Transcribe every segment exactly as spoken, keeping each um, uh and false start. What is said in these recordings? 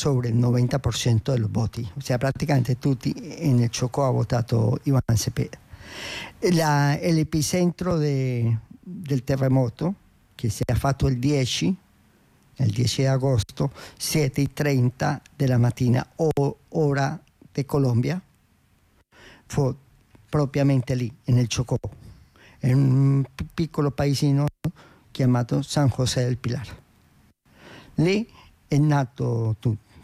sobre il novanta per cento dei voti, o sea, praticamente tutti nel Chocó ha votato Iván Cepeda. La, el epicentro de, del terremoto, che si è fatto il dieci, il dieci agosto, sette e trenta della mattina, o, ora di Colombia, fu propriamente lì, nel Chocó, in un piccolo paesino chiamato San José del Pilar. Lì è nato tutto.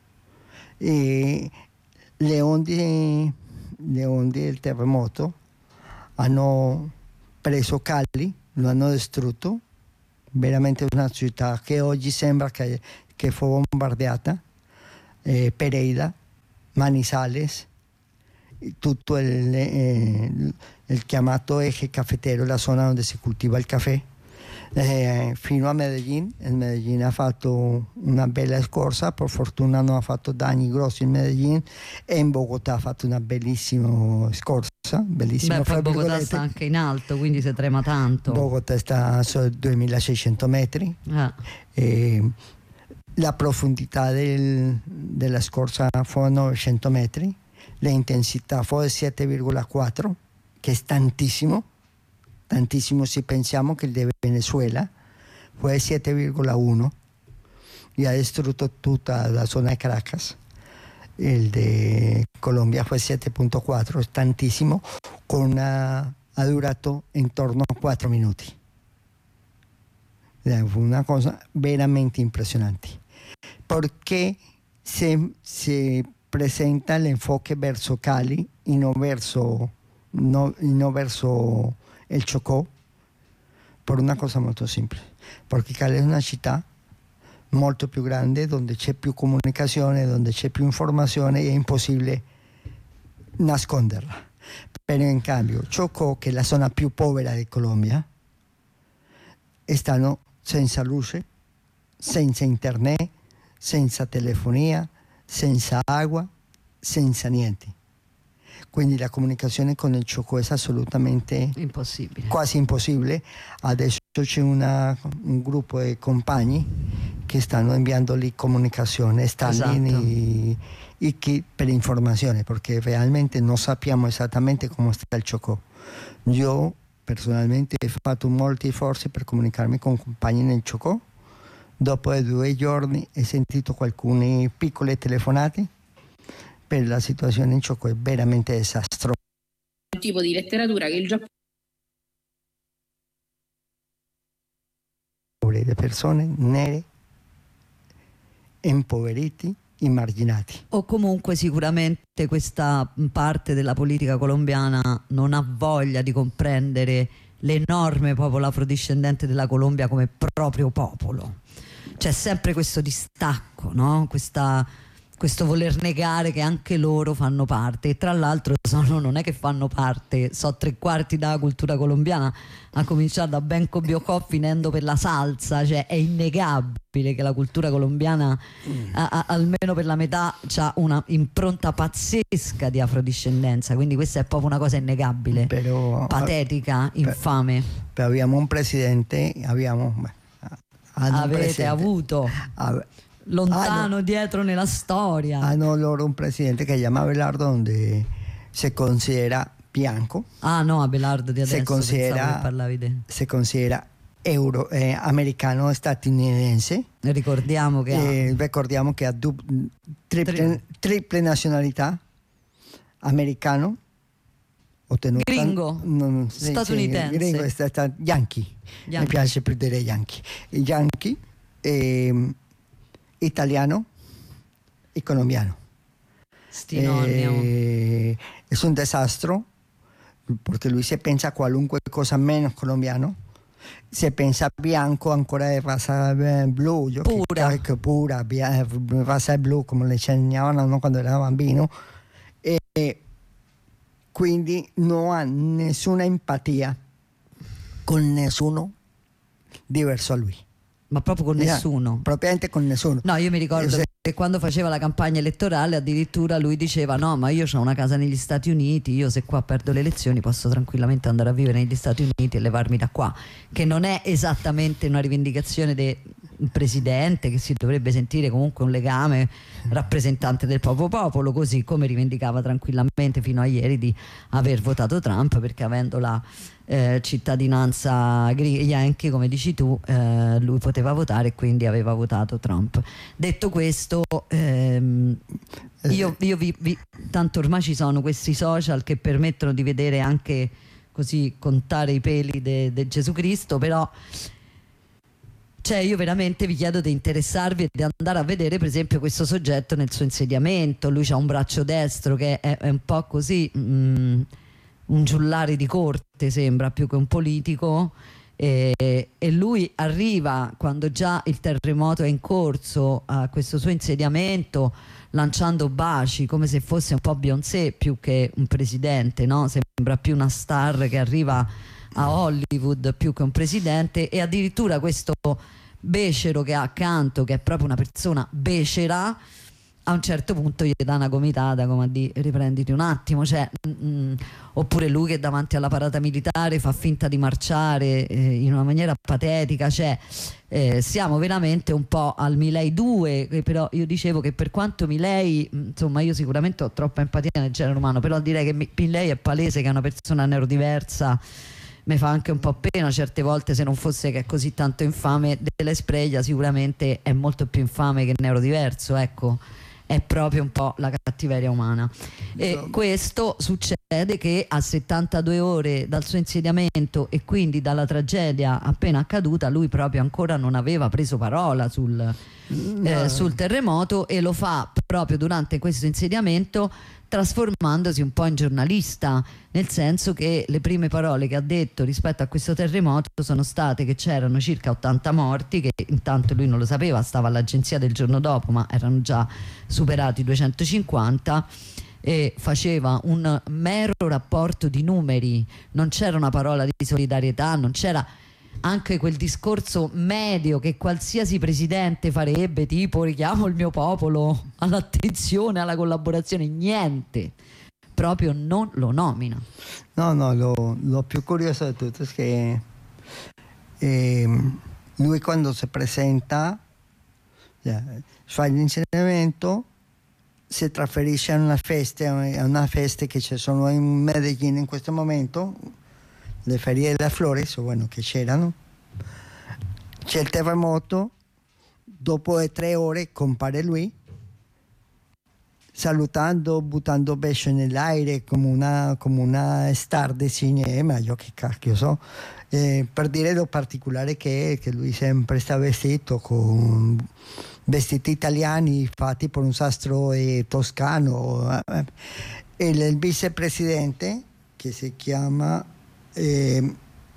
E le onde, le onde del terremoto hanno preso Cali, lo hanno distrutto, veramente una città che oggi sembra che, che fu bombardeata, eh, Pereira, Manizales, tutto il, eh, il chiamato eje cafetero, la zona dove si coltiva il caffè, eh, fino a Medellín. Il Medellín ha fatto una bella scorsa, per fortuna non ha fatto danni grossi in Medellín, e in Bogotà ha fatto una bellissima scorsa, bellissima. Beh, poi Bogotà sta anche in alto, quindi si trema tanto. Bogotà sta su duemilaseicento metri. Ah. E la profondità del, della scorsa fu novecento metri, l'intensità fu sette virgola quattro, che è tantissimo, tantissimo se pensiamo che il di Venezuela fu sette virgola uno e ha distrutto tutta la zona di Caracas. Il di Colombia fu sette virgola quattro, è tantissimo, con una, ha durato intorno a quattro minuti. Fu una cosa veramente impressionante, perché se, se presenta l'enfoque verso Cali y no verso, no, y no verso el Chocó, per una cosa molto semplice, perché Cali è una città molto più grande, dove c'è più comunicazione, dove c'è più informazione, e è impossibile nasconderla. Però in cambio Chocó, che è la zona più povera di Colombia, stanno senza luce, senza internet, senza telefonia, senza acqua, senza niente. Quindi la comunicazione con il Chocó è assolutamente impossibile, quasi impossibile. Adesso c'è una, un gruppo di compagni che stanno inviando lì comunicazione, Stalin, esatto. e, e che, per informazione, perché realmente non sappiamo esattamente come sta il Chocó. Io personalmente ho fatto molti sforzi per comunicarmi con compagni nel Chocó. Dopo due giorni ho sentito alcune piccole telefonate, per la situazione in Chocó è veramente disastrosa. Un tipo di letteratura che il Giappone, le persone nere, impoveriti, emarginati. O comunque sicuramente questa parte della politica colombiana non ha voglia di comprendere l'enorme popolo afrodiscendente della Colombia come proprio popolo. C'è sempre questo distacco, no? Questa, questo voler negare che anche loro fanno parte, e tra l'altro sono, non è che fanno parte, so tre quarti della cultura colombiana, a cominciare da Benco Biocò finendo per la salsa. Cioè è innegabile che la cultura colombiana mm. a, a, almeno per la metà ha una impronta pazzesca di afrodiscendenza, quindi questa è proprio una cosa innegabile, però, patetica, per, infame. Però abbiamo un presidente, abbiamo beh, avete presidente, avuto ave, lontano hanno, dietro nella storia, hanno loro un presidente che si chiama Abelardo, donde si considera bianco. Ah no, Abelardo di adesso, si considera, che parlavi di... si considera euro, eh, americano statunitense. Ricordiamo che eh, ha... ricordiamo che ha dub, triple, Tri... triple nazionalità, americano, ottenuto gringo, non, sì, statunitense, sì, gringo è stata Yankee. Yankee, mi piace più dire Yankee, Yankee, eh, italiano e colombiano. Eh, è un disastro, perché lui si pensa a qualunque cosa meno colombiano, si pensa bianco ancora di razza blu, io pura, che, che pura bia, razza blu come le insegnavano quando era bambino, e quindi non ha nessuna empatia con nessuno diverso a lui. Ma proprio con nessuno? Propriamente con nessuno. No, io mi ricordo se... che quando faceva la campagna elettorale addirittura lui diceva: no, ma io ho una casa negli Stati Uniti, io se qua perdo le elezioni posso tranquillamente andare a vivere negli Stati Uniti e levarmi da qua, che non è esattamente una rivendicazione de, un presidente che si dovrebbe sentire comunque un legame rappresentante del proprio popolo, così come rivendicava tranquillamente fino a ieri di aver votato Trump, perché avendo la eh, cittadinanza yankee, come dici tu, eh, lui poteva votare e quindi aveva votato Trump. Detto questo, ehm, io, io vi, vi, tanto ormai ci sono questi social che permettono di vedere anche così, contare i peli di Gesù Cristo, però cioè io veramente vi chiedo di interessarvi e di andare a vedere per esempio questo soggetto nel suo insediamento. Lui ha un braccio destro che è, è un po' così mm, un giullare di corte, sembra, più che un politico, e, e lui arriva quando già il terremoto è in corso a questo suo insediamento lanciando baci come se fosse un po' Beyoncé più che un presidente, no? Sembra più una star che arriva a Hollywood più che un presidente, e addirittura questo becero che ha accanto, che è proprio una persona becera, a un certo punto gli dà una gomitata come a dire riprenditi un attimo, cioè, mm, oppure lui che davanti alla parata militare fa finta di marciare eh, in una maniera patetica, cioè eh, siamo veramente un po' al Milei due, però io dicevo che per quanto Milei, insomma, io sicuramente ho troppa empatia nel genere umano, però direi che Milei è palese che è una persona neurodiversa. Mi fa anche un po' pena certe volte, se non fosse che è così tanto infame. Dell'Esprella sicuramente è molto più infame che neurodiverso, ecco, è proprio un po' la cattiveria umana. E questo succede che a settantadue ore dal suo insediamento e quindi dalla tragedia appena accaduta, lui proprio ancora non aveva preso parola sul, eh, sul terremoto, e lo fa proprio durante questo insediamento, trasformandosi un po' in giornalista, nel senso che le prime parole che ha detto rispetto a questo terremoto sono state che c'erano circa ottanta morti, che intanto lui non lo sapeva, stava all'agenzia del giorno dopo, ma erano già superati i duecentocinquanta, e faceva un mero rapporto di numeri, non c'era una parola di solidarietà, non c'era anche quel discorso medio che qualsiasi presidente farebbe, tipo richiamo il mio popolo all'attenzione, alla collaborazione, niente, proprio non lo nomina. No, no, lo, lo più curioso di tutto è che eh, lui quando si presenta, yeah, fa l'insegnamento, si trasferisce a una festa, a una festa che ci sono in Medellin in questo momento, le ferie della Flores, o bueno, che c'erano, c'è il terremoto, dopo tre ore compare lui, salutando, buttando baci nell'aria come una, come una star di cinema, io che cacchio so, eh, per dire lo particolare che è, che lui sempre sta vestito con vestiti italiani fatti per un sastro eh, toscano, eh, e il, il vicepresidente che si chiama Eh,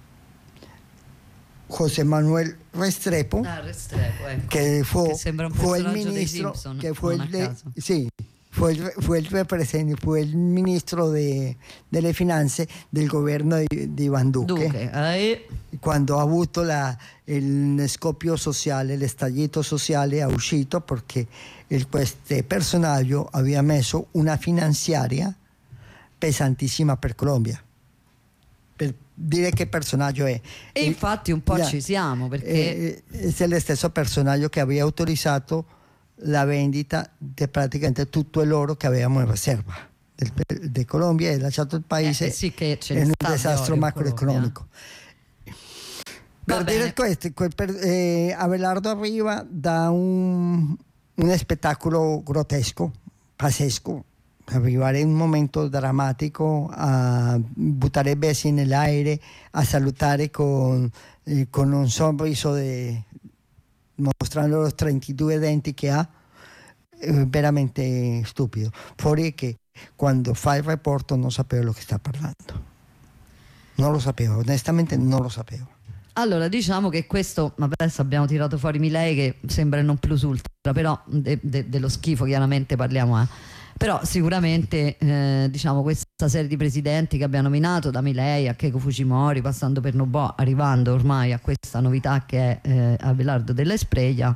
José Manuel Restrepo, ah, Restrepo ecco. che fu, che sembra un fu il personaggio dei ministro, Simpson, che fu non il, a caso. sì, fu il, fu il representante, fu il ministro de, delle finanze del governo di, di Iván Duque, Duque eh. quando ha avuto la, il scoppio sociale, l'estallido sociale, ha uscito perché il, questo personaggio aveva messo una finanziaria pesantissima per Colombia, per dire che personaggio è. E e, infatti un po' yeah, ci siamo, perché eh, è lo stesso personaggio che aveva autorizzato la vendita di praticamente tutto l'oro che avevamo in riserva di Colombia e lasciato il paese eh, sì che ce in un sta disastro in macroeconomico. Per Va dire bene. questo, per, eh, Abelardo arriva da un, un spettacolo grottesco, pazzesco, arrivare in un momento drammatico a buttare besi nell'aria, a salutare con, eh, con un sorriso de, mostrando los trentadue denti che ha, eh, veramente stupido. Fuori che quando fa il reporto non sapeva lo che sta parlando, non lo sapeva, onestamente non lo sapeva. Allora diciamo che questo, adesso abbiamo tirato fuori Milei che sembra il non plus ultra, però de, de, dello schifo chiaramente parliamo, eh. Però sicuramente eh, diciamo questa serie di presidenti che abbiamo nominato, da Milei a Keiko Fujimori passando per Noboa, arrivando ormai a questa novità che è eh, Abelardo dell'Esprella,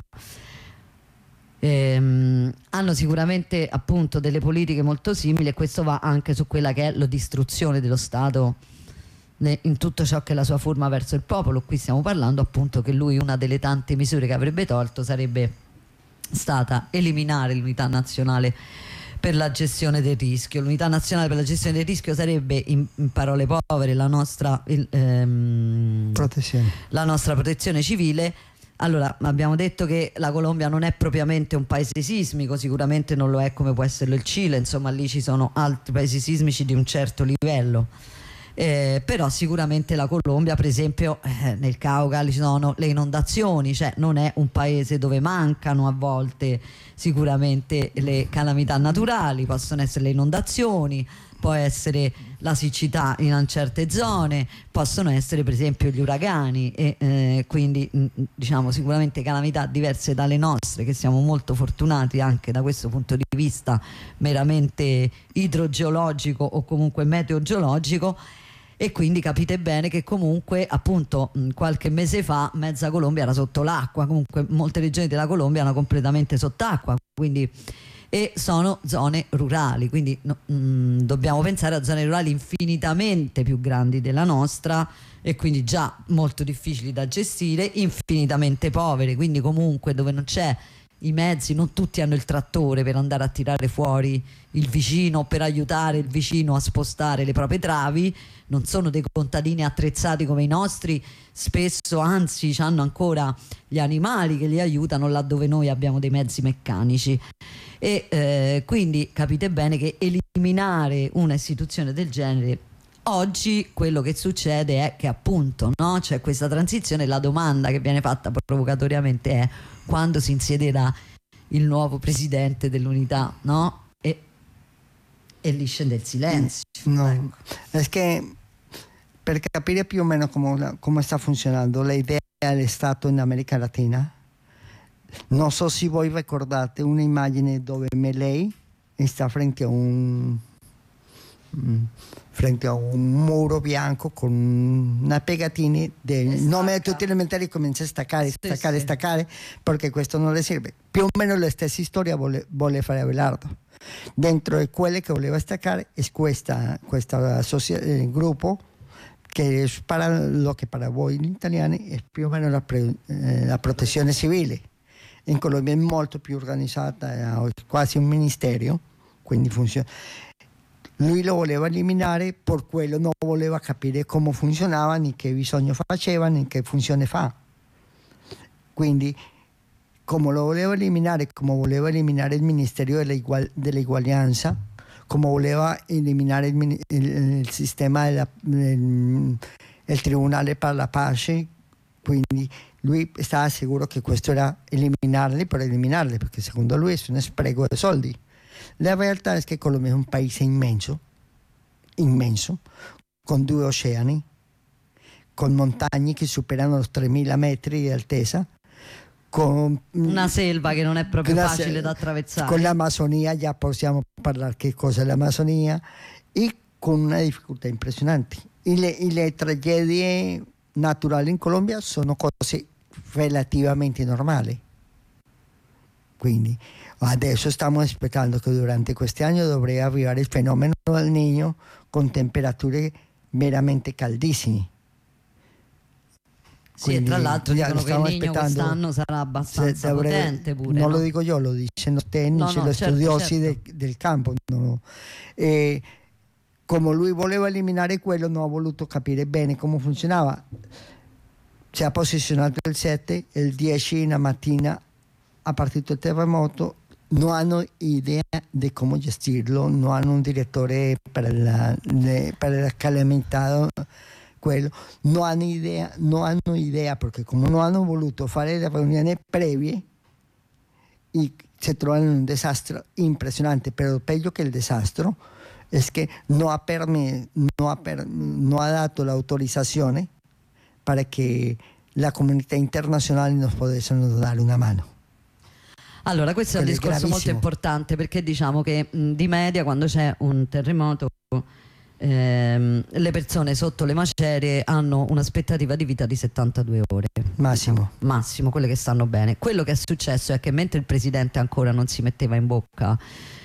ehm, hanno sicuramente appunto delle politiche molto simili, e questo va anche su quella che è la distruzione dello Stato in tutto ciò che è la sua forma verso il popolo. Qui stiamo parlando appunto che lui, una delle tante misure che avrebbe tolto sarebbe stata eliminare l'unità nazionale per la gestione del rischio. L'unità nazionale per la gestione del rischio sarebbe, in, in parole povere, la nostra, il, ehm, protezione. la nostra protezione civile. Allora, abbiamo detto che la Colombia non è propriamente un paese sismico, sicuramente non lo è come può esserlo il Cile, insomma lì ci sono altri paesi sismici di un certo livello. Eh, però sicuramente la Colombia, per esempio, eh, nel Cauca ci sono le inondazioni, cioè non è un paese dove mancano a volte sicuramente le calamità naturali, possono essere le inondazioni, può essere la siccità in certe zone, possono essere per esempio gli uragani e eh, quindi mh, diciamo sicuramente calamità diverse dalle nostre, che siamo molto fortunati anche da questo punto di vista meramente idrogeologico o comunque meteogeologico. E quindi capite bene che comunque appunto mh, qualche mese fa mezza Colombia era sotto l'acqua, comunque molte regioni della Colombia erano completamente sott'acqua, quindi, e sono zone rurali, quindi no, mh, dobbiamo pensare a zone rurali infinitamente più grandi della nostra e quindi già molto difficili da gestire, infinitamente povere, quindi comunque dove non c'è i mezzi, non tutti hanno il trattore per andare a tirare fuori il vicino, per aiutare il vicino a spostare le proprie travi, non sono dei contadini attrezzati come i nostri, spesso anzi hanno ancora gli animali che li aiutano laddove noi abbiamo dei mezzi meccanici. E eh, quindi capite bene che eliminare una istituzione del genere oggi, quello che succede è che appunto no, c'è questa transizione. La domanda che viene fatta provocatoriamente è: quando si insiederà il nuovo presidente dell'unità, no? E, e lì scende il silenzio. No, ecco. È che per capire più o meno come, come sta funzionando l'idea dello Stato in America Latina, non so se voi ricordate un'immagine dove Milei sta frente a un frente a un muro bianco con una pegatina del nome di tutti gli elementari, comincia a staccare, staccare, sì, staccare, perché questo non le serve. Più o meno la stessa storia vuole, vuole fare Abelardo. Dentro di quelle che voleva staccare è questa, questa eh, gruppo che è para lo che per voi gli italiani è più o meno la, pre, eh, la protezione civile. In Colombia è molto più organizzata, è quasi un ministero, quindi funziona. Lui lo voleva eliminare, per quello non voleva capire come funzionava, né che bisogno faceva, né che funzione fa. Quindi, come lo voleva eliminare, come voleva eliminare il Ministero dell'Eguaglianza, come voleva eliminare il, il, il sistema del il, il Tribunale per la Pace, quindi lui stava sicuro che questo era eliminarli per eliminarli, perché secondo lui è un spreco di soldi. La realtà è che Colombia è un paese immenso, immenso, con due oceani, con montagne che superano i tremila metri di altezza, con una selva che non è proprio facile se- da attraversare. Con l'Amazzonia, già possiamo parlare che cosa è l'Amazzonia, e con una difficoltà impressionante. E le, e le tragedie naturali in Colombia sono cose relativamente normali. Quindi adesso stiamo aspettando che durante questi anni dovrebbe arrivare il fenomeno del Niño con temperature veramente caldissime. Sì, e tra l'altro dicono che il Niño quest'anno sarà abbastanza dovrebbe, potente pure. Non no? lo dico io, lo dicono i tecnici, no, no, gli certo, studiosi certo. De, del campo. No. E come lui voleva eliminare quello, non ha voluto capire bene come funzionava. Si è posizionato il sette, il dieci la mattina ha partito il terremoto, non hanno idea di come gestirlo, non hanno un direttore per la, per la calamità, quello, non hanno idea, non hanno idea perché come non hanno voluto fare le riunioni previe e si trovano in un disastro impressionante, però peggio che il disastro è che non ha, perme, non ha, per, non ha dato l'autorizzazione para che la comunità internazionale nos potessero dare una mano. Allora, questo è un discorso gravissimo. Molto importante, perché diciamo che mh, di media quando c'è un terremoto ehm, le persone sotto le macerie hanno un'aspettativa di vita di settantadue ore massimo. Diciamo, massimo, quelle che stanno bene. Quello che è successo è che mentre il presidente ancora non si metteva in bocca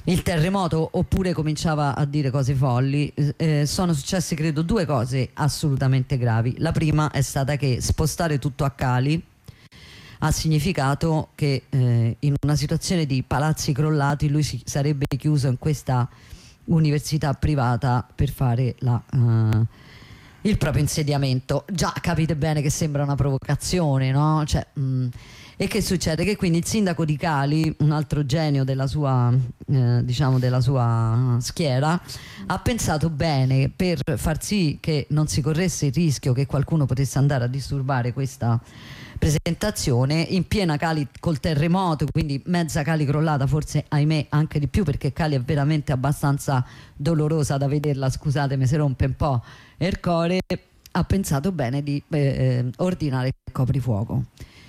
il terremoto, oppure cominciava a dire cose folli. Eh, sono successe credo due cose assolutamente gravi. La prima è stata che spostare tutto a Cali ha significato che eh, in una situazione di palazzi crollati lui si sarebbe chiuso in questa università privata per fare la, uh, il proprio insediamento. Già capite bene che sembra una provocazione, no? Cioè, mh, e che succede? Che quindi il sindaco di Cali, un altro genio della sua, eh, diciamo della sua schiera, ha pensato bene, per far sì che non si corresse il rischio che qualcuno potesse andare a disturbare questa presentazione, in piena Cali col terremoto, quindi mezza Cali crollata, forse ahimè anche di più, perché Cali è veramente abbastanza dolorosa da vederla, scusatemi se rompe un po' il cuore, ha pensato bene di eh, ordinare il coprifuoco.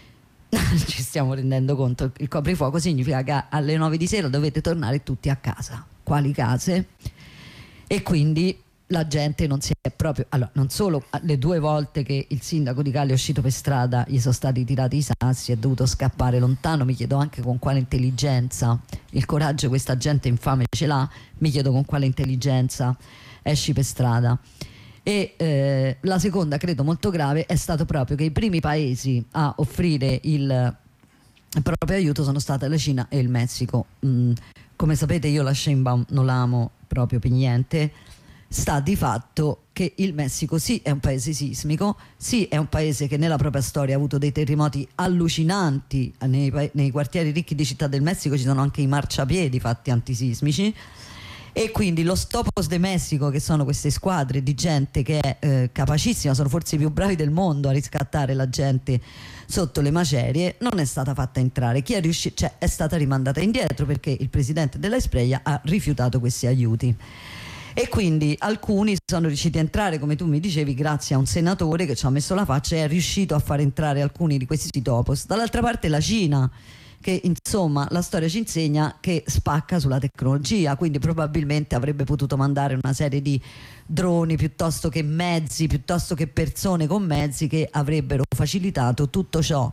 Ci stiamo rendendo conto, il coprifuoco significa che alle nove di sera dovete tornare tutti a casa. Quali case? E quindi la gente non si è proprio, allora, non solo le due volte che il sindaco di Cali è uscito per strada gli sono stati tirati i sassi, è dovuto scappare lontano. Mi chiedo anche con quale intelligenza, il coraggio questa gente infame ce l'ha, mi chiedo con quale intelligenza esci per strada. E eh, la seconda, credo molto grave, è stato proprio che i primi paesi a offrire il proprio aiuto sono state la Cina e il Messico. Mm, come sapete io la Sheinbaum non l'amo proprio per niente. Sta di fatto che il Messico sì è un paese sismico, sì è un paese che nella propria storia ha avuto dei terremoti allucinanti. Nei, nei quartieri ricchi di Città del Messico ci sono anche i marciapiedi fatti antisismici. E quindi los Topos de Messico, che sono queste squadre di gente che è eh, capacissima, sono forse i più bravi del mondo a riscattare la gente sotto le macerie, non è stata fatta entrare. Chi è riuscito? Cioè, è stata rimandata indietro perché il presidente della Espreia ha rifiutato questi aiuti. E quindi alcuni sono riusciti a entrare, come tu mi dicevi, grazie a un senatore che ci ha messo la faccia e è riuscito a far entrare alcuni di questi topos. Dall'altra parte la Cina, che insomma la storia ci insegna che spacca sulla tecnologia, quindi probabilmente avrebbe potuto mandare una serie di droni piuttosto che mezzi, piuttosto che persone con mezzi che avrebbero facilitato tutto ciò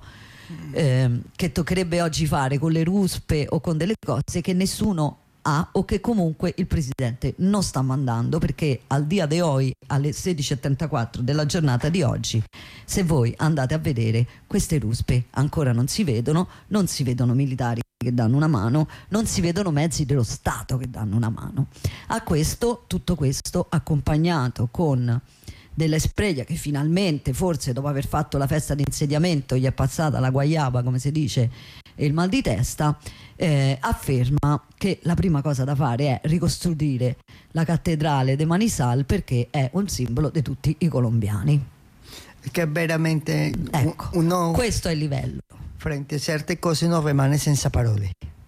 eh, che toccherebbe oggi fare con le ruspe o con delle cose che nessuno ha o che comunque il presidente non sta mandando, perché al dia de hoy, alle sedici e trentaquattro della giornata di oggi, se voi andate a vedere, queste ruspe ancora non si vedono, non si vedono militari che danno una mano, non si vedono mezzi dello Stato che danno una mano. A questo, tutto questo accompagnato con della Espreia che finalmente, forse dopo aver fatto la festa di insediamento, gli è passata la guaiaba, come si dice, e il mal di testa, eh, afferma che la prima cosa da fare è ricostruire la cattedrale de Manisal perché è un simbolo di tutti i colombiani. Che veramente ecco, uno, questo è il livello. Frente a certe cose uno rimane senza parole.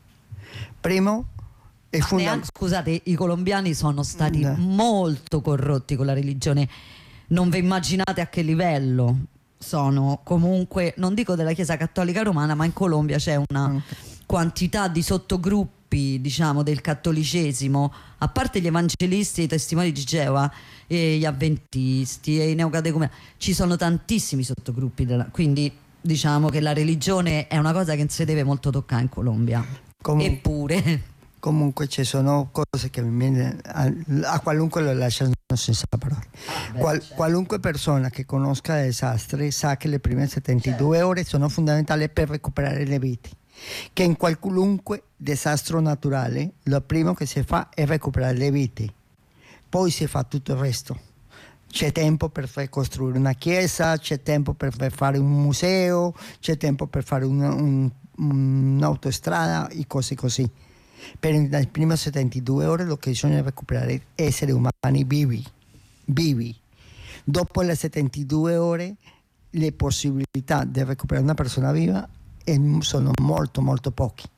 Primo, è Ma funda- neanche, scusate, i colombiani sono stati no. molto corrotti con la religione. Non vi immaginate a che livello sono, comunque, non dico della Chiesa Cattolica Romana, ma in Colombia c'è una okay. quantità di sottogruppi, diciamo, del cattolicesimo, a parte gli evangelisti e i testimoni di Geova e gli avventisti e i neocatecumeni, ci sono tantissimi sottogruppi della, quindi diciamo che la religione è una cosa che non si deve molto toccare in Colombia. Comun- eppure comunque ci sono cose che a, a qualunque lo lasciano senza parole. Ah, beh, Qual, certo. Qualunque persona che conosca il disastro sa che le prime settantadue certo. ore sono fondamentali per recuperare le vite, che in qualunque disastro naturale lo primo che si fa è recuperare le vite, poi si fa tutto il resto. C'è tempo per far costruire una chiesa, c'è tempo per fare un museo, c'è tempo per fare un, un, un'autostrada e cose così. Per le prime settantadue ore lo che bisogna recuperare è esseri umani vivi, vivi. Dopo le settantadue ore le possibilità di recuperare una persona viva sono molto molto poche.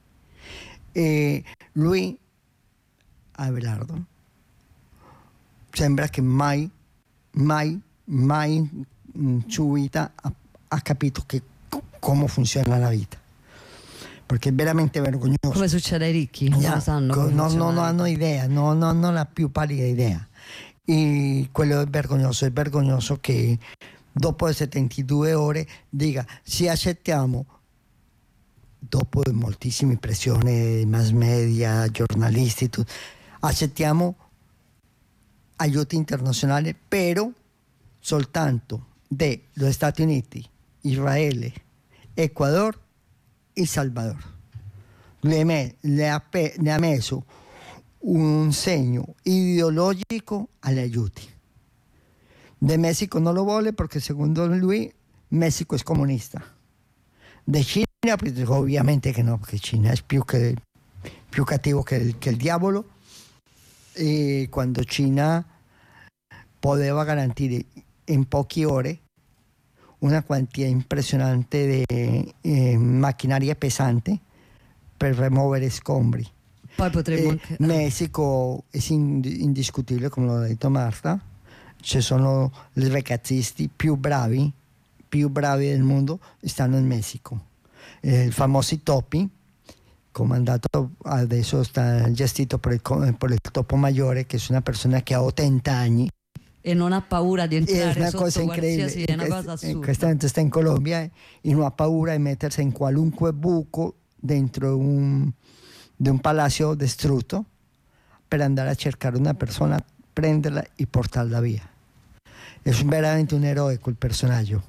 E lui, Abelardo, sembra che mai, mai, mai in sua vita ha, ha capito che, come funziona la vita. Perché è veramente vergognoso. Come succede ai ricchi? Yeah, non sanno co- no, no, non hanno idea, no, no, non ha più pallida idea. E quello è vergognoso, è vergognoso che dopo le settantadue ore dica: se accettiamo dopo moltissime pressioni, mass media, giornalisti, tu, accettiamo aiuti internazionali, però soltanto degli Stati Uniti, Israele, Ecuador e Salvador. Le, me, le, ha, le ha messo un segno ideologico agli aiuti. De Messico non lo vuole perché secondo lui Messico è comunista. De Cina, pues, ovviamente che no, perché Cina è più, che, più cattivo che il, che il diavolo. E quando Cina poteva garantire in poche ore una quantità impressionante di eh, macchinari pesanti per rimuovere scombri. Poi potremmo anche... Messico è indiscutibile, come l'ha detto Marta, ci sono i ragazzisti più bravi, più bravi del mondo, stanno in Messico. Eh, il famoso Topi, comandato adesso sta gestito per il, per il Topo Maggiore, che è una persona che ha ottanta anni. E non ha paura di entrare è una sotto cosa incredibile, è una cosa assurda. In questo momento sta in Colombia eh, e non ha paura di mettersi in qualunque buco dentro un, di un palazzo distrutto per andare a cercare una persona, prenderla e portarla via. È veramente un eroe quel personaggio.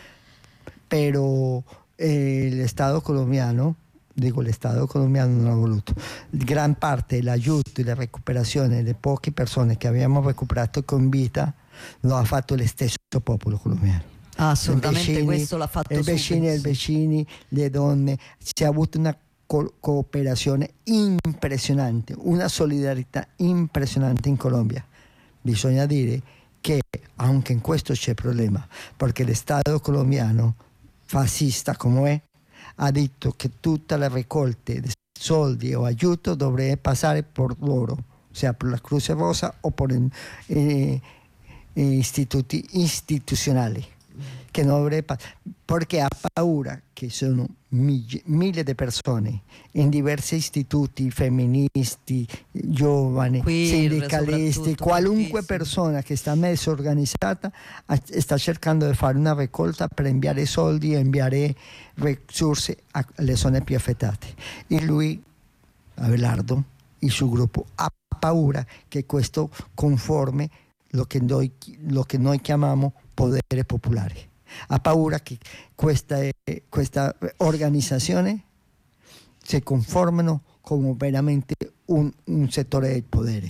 Però eh, lo Stato colombiano, dico lo Stato colombiano non ha voluto. Gran parte dell'aiuto e la recuperazione delle poche persone che abbiamo recuperato con vita lo ha fatto lo stesso popolo colombiano. Ah, assolutamente, vicini, questo l'ha fatto i vicini, i vicini, le donne, si è avuto una co- cooperazione impressionante, una solidarietà impressionante in Colombia. Bisogna dire che anche in questo c'è problema, perché lo Stato colombiano, fascista come è, ha detto che tutte le raccolte di soldi o aiuto dovrebbe passare per loro, sia per la Croce Rosa o per eh, istituti istituzionali, che non dovrebbe, perché ha paura che sono mille, mille di persone in diversi istituti, femministi, giovani, Queer, sindicalisti, qualunque persona che sta messa organizzata sta cercando di fare una raccolta per inviare soldi e inviare risorse alle zone più affettate. E lui, Abelardo, il suo gruppo, ha paura che questo conformi lo che noi, lo che noi chiamiamo potere popolare. Ha paura che questa, questa organizzazione si conformino come veramente un, un settore del potere.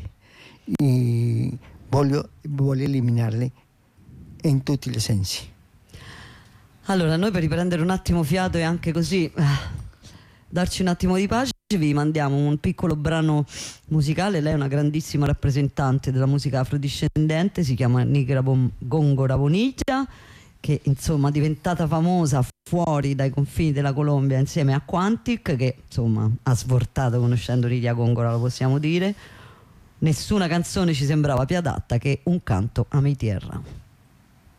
E voglio, voglio eliminarli in tutti i sensi. Allora, noi per riprendere un attimo fiato e anche così darci un attimo di pace, vi mandiamo un piccolo brano musicale. Lei è una grandissima rappresentante della musica afrodiscendente, si chiama Nigra Gongora Bonilla, che insomma è diventata famosa fuori dai confini della Colombia insieme a Quantic, che insomma ha svoltato conoscendo Lidia Gongora, lo possiamo dire. Nessuna canzone ci sembrava più adatta che Un canto a mi tierra.